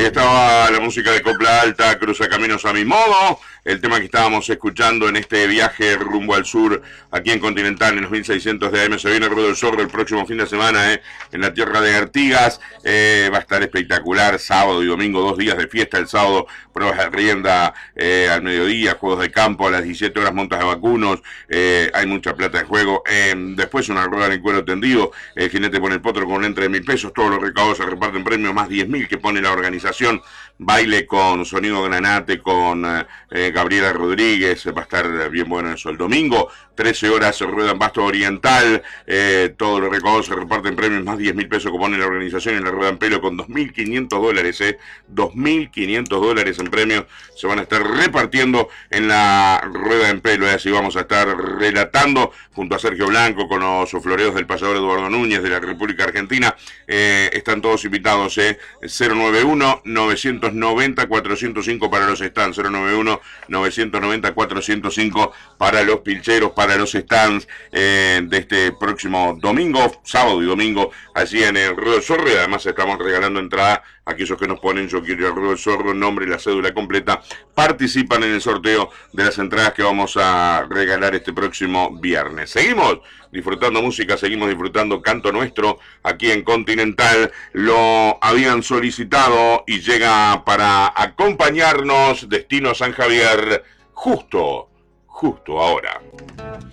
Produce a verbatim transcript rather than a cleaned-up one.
Ahí estaba la música de Copla Alta, Cruza Caminos a mi modo, el tema que estábamos escuchando en este viaje rumbo al sur, aquí en Continental, en los mil seiscientos de A M. Se viene el Ruedo del Zorro el próximo fin de semana, eh, en la tierra de Artigas. Eh, va a estar espectacular, sábado y domingo, dos días de fiesta. El sábado, pruebas de rienda eh, al mediodía, juegos de campo a las diecisiete horas, montas de vacunos, eh, hay mucha plata en juego. Eh, después una rueda en cuero tendido, el jinete pone el potro con un entre de mil pesos, todos los recaudos se reparten premios, más diez mil que pone la organización. Baile con Sonido Granate, con eh, Gabriela Rodríguez, va a estar bien bueno eso. El domingo, trece horas, rueda en Basto Oriental, eh, todos los recaudos se reparten premios, más diez mil pesos que pone la organización. En la rueda en pelo con dos mil quinientos dólares, eh, dos mil quinientos dólares en premios se van a estar repartiendo en la rueda en pelo, eh, así vamos a estar relatando junto a Sergio Blanco con los floreos del payador Eduardo Núñez de la República Argentina. Eh, están todos invitados, eh, cero noventa y uno, novecientos noventa, cuatrocientos cinco para los stands, cero noventa y uno, novecientos noventa, cuatrocientos cinco para los pilcheros, para los stands eh, de este próximo domingo, sábado y domingo, allí en el Ruedo del Zorro. Y además estamos regalando entrada a aquellos que nos ponen yo quiero ir al Ruedo del Zorro, nombre y la cédula completa, participan en el sorteo de las entradas que vamos a regalar este próximo viernes. Seguimos disfrutando música, seguimos disfrutando canto nuestro aquí en Continental. Lo habían solicitado y llega para acompañarnos Destino San Javier justo, justo ahora.